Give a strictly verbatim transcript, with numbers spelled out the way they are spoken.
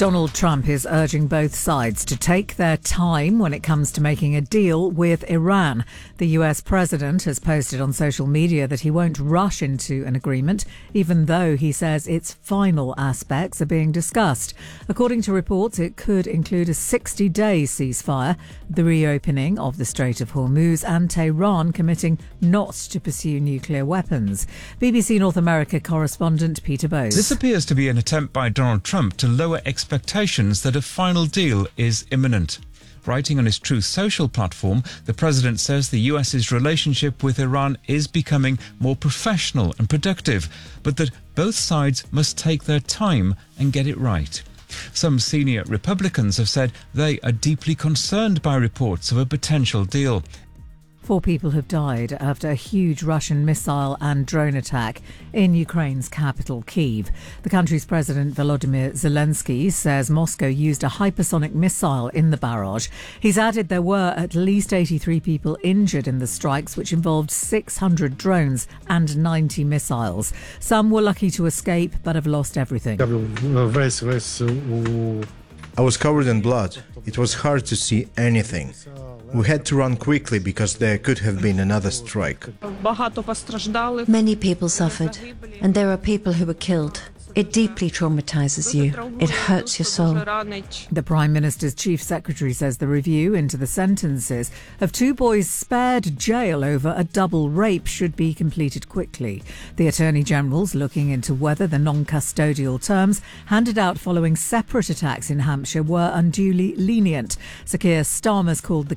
Donald Trump is urging both sides to take their time when it comes to making a deal with Iran. The U S president has posted on social media that he won't rush into an agreement, even though he says its final aspects are being discussed. According to reports, it could include a sixty-day ceasefire, the reopening of the Strait of Hormuz, and Tehran committing not to pursue nuclear weapons. B B C North America correspondent Peter Bowes. This appears to be an attempt by Donald Trump to lower expectations expectations that a final deal is imminent. Writing on his Truth Social platform, the president says the U S's relationship with Iran is becoming more professional and productive, but that both sides must take their time and get it right. Some senior Republicans have said they are deeply concerned by reports of a potential deal. Four people have died after a huge Russian missile and drone attack in Ukraine's capital, Kyiv. The country's president, Volodymyr Zelensky, says Moscow used a hypersonic missile in the barrage. He's added there were at least eighty-three people injured in the strikes, which involved six hundred drones and ninety missiles. Some were lucky to escape, but have lost everything. I was covered in blood. It was hard to see anything. We had to run quickly because there could have been another strike. Many people suffered, and there are people who were killed. It deeply traumatizes you. It hurts your soul. The Prime Minister's Chief Secretary says the review into the sentences of two boys spared jail over a double rape should be completed quickly. The Attorney General's looking into whether the non-custodial terms handed out following separate attacks in Hampshire were unduly lenient. Sir Keir Starmer's called the